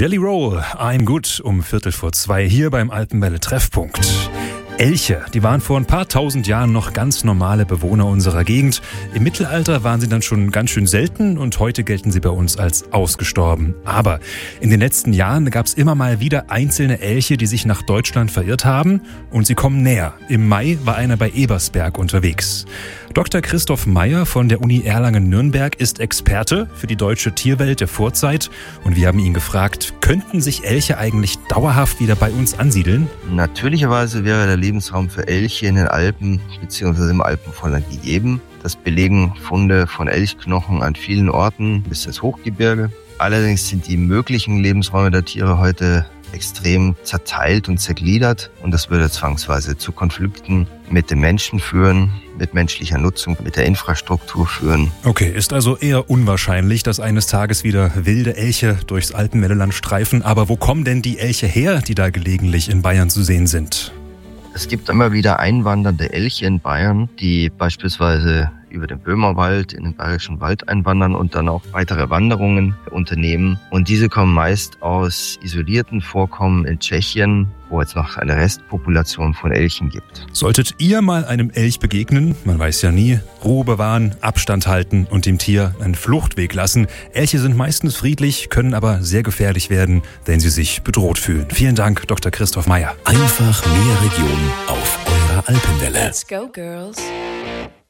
Jelly Roll, I'm Good, um 1:45 hier beim Alpenwelle Treffpunkt. Elche, die waren vor ein paar tausend Jahren noch ganz normale Bewohner unserer Gegend. Im Mittelalter waren sie dann schon ganz schön selten und heute gelten sie bei uns als ausgestorben. Aber in den letzten Jahren gab es immer mal wieder einzelne Elche, die sich nach Deutschland verirrt haben und sie kommen näher. Im Mai war einer bei Ebersberg unterwegs. Dr. Christoph Meyer von der Uni Erlangen-Nürnberg ist Experte für die deutsche Tierwelt der Vorzeit und wir haben ihn gefragt, könnten sich Elche eigentlich dauerhaft wieder bei uns ansiedeln? Natürlicherweise wäre der Lebensraum für Elche in den Alpen bzw. im Alpenvorland gegeben. Das belegen Funde von Elchknochen an vielen Orten bis ins Hochgebirge. Allerdings sind die möglichen Lebensräume der Tiere heute extrem zerteilt und zergliedert und das würde zwangsweise zu Konflikten mit den Menschen führen, mit menschlicher Nutzung, mit der Infrastruktur führen. Okay, ist also eher unwahrscheinlich, dass eines Tages wieder wilde Elche durchs Alpenwelleland streifen. Aber wo kommen denn die Elche her, die da gelegentlich in Bayern zu sehen sind? Es gibt immer wieder einwandernde Elche in Bayern, die beispielsweise über den Böhmerwald in den Bayerischen Wald einwandern und dann auch weitere Wanderungen unternehmen. Und diese kommen meist aus isolierten Vorkommen in Tschechien, wo es noch eine Restpopulation von Elchen gibt. Solltet ihr mal einem Elch begegnen, man weiß ja nie, Ruhe bewahren, Abstand halten und dem Tier einen Fluchtweg lassen. Elche sind meistens friedlich, können aber sehr gefährlich werden, wenn sie sich bedroht fühlen. Vielen Dank, Dr. Christoph Meyer. Einfach mehr Region auf eurer Alpenwelle. Let's go, girls.